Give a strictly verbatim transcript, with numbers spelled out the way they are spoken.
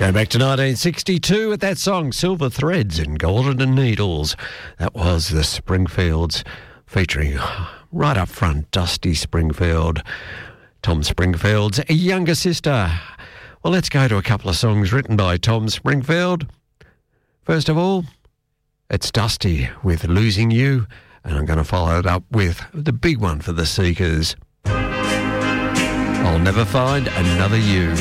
Going back to nineteen sixty-two with that song, Silver Threads and Golden Needles. That was the Springfields, featuring right up front Dusty Springfield, Tom Springfield's younger sister. Well, let's go to a couple of songs written by Tom Springfield. First of all, it's Dusty with Losing You, and I'm going to follow it up with the big one for the Seekers. I'll Never Find Another You.